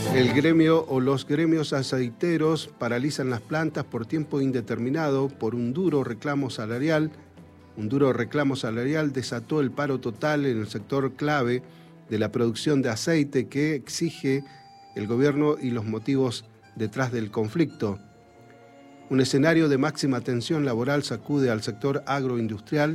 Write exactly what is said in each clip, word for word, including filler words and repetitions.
El gremio o los gremios aceiteros paralizan las plantas por tiempo indeterminado por un duro reclamo salarial. Un duro reclamo salarial desató el paro total en el sector clave de la producción de aceite que exige el gobierno y los motivos detrás del conflicto. Un escenario de máxima tensión laboral sacude al sector agroindustrial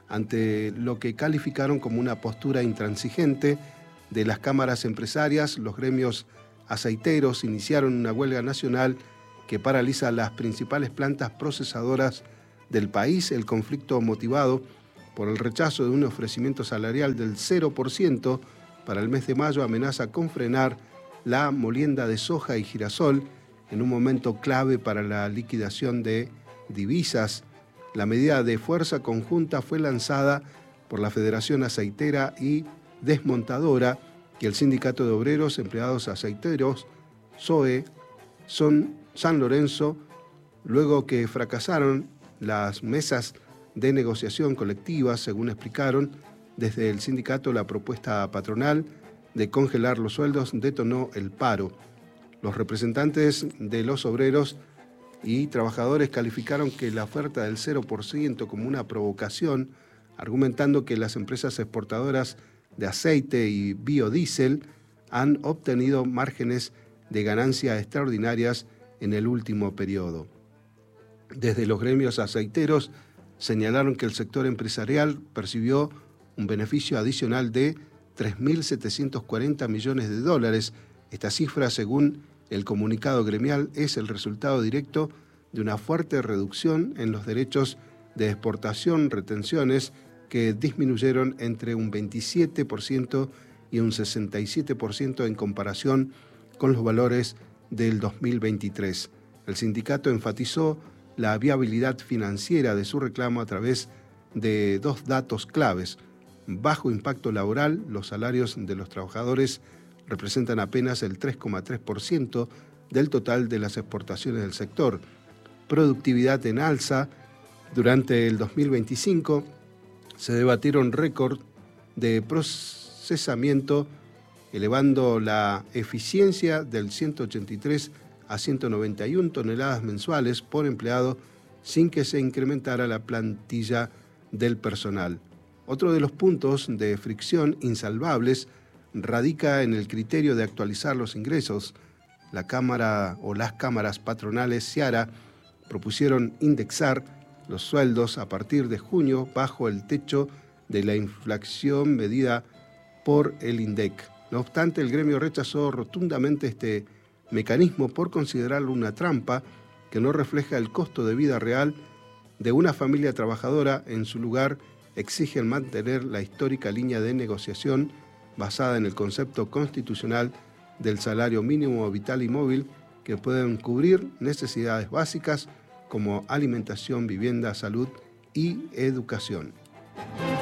ante lo que calificaron como una postura intransigente de las cámaras empresarias. Los gremios aceiteros iniciaron una huelga nacional que paraliza las principales plantas procesadoras del país. El conflicto, motivado por el rechazo de un ofrecimiento salarial del cero por ciento para el mes de mayo, amenaza con frenar la molienda de soja y girasol en un momento clave para la liquidación de divisas. La medida de fuerza conjunta fue lanzada por la Federación Aceitera y Desmontadora y el Sindicato de Obreros Empleados Aceiteros, S O E, son San Lorenzo, luego que fracasaron las mesas de negociación colectiva. Según explicaron desde el sindicato, la propuesta patronal de congelar los sueldos detonó el paro. Los representantes de los obreros y trabajadores calificaron que la oferta del cero por ciento como una provocación, argumentando que las empresas exportadoras de aceite y biodiesel han obtenido márgenes de ganancia extraordinarias en el último periodo. Desde los gremios aceiteros señalaron que el sector empresarial percibió un beneficio adicional de tres mil setecientos cuarenta millones de dólares. Esta cifra, según el comunicado gremial, es el resultado directo de una fuerte reducción en los derechos de exportación, retenciones que disminuyeron entre un veintisiete por ciento y un sesenta y siete por ciento en comparación con los valores del dos mil veintitrés. El sindicato enfatizó la viabilidad financiera de su reclamo a través de dos datos claves. Bajo impacto laboral, los salarios de los trabajadores representan apenas el tres coma tres por ciento del total de las exportaciones del sector. Productividad en alza. Durante el dos mil veinticinco se debatieron récord de procesamiento, elevando la eficiencia del ciento ochenta y tres a ciento noventa y una toneladas mensuales por empleado, sin que se incrementara la plantilla del personal. Otro de los puntos de fricción insalvables radica en el criterio de actualizar los ingresos. La Cámara o las cámaras patronales Seara propusieron indexar los sueldos a partir de junio bajo el techo de la inflación medida por el INDEC. No obstante, el gremio rechazó rotundamente este mecanismo por considerarlo una trampa que no refleja el costo de vida real de una familia trabajadora. En su lugar, exigen mantener la histórica línea de negociación basada en el concepto constitucional del salario mínimo vital y móvil, que pueden cubrir necesidades básicas como alimentación, vivienda, salud y educación.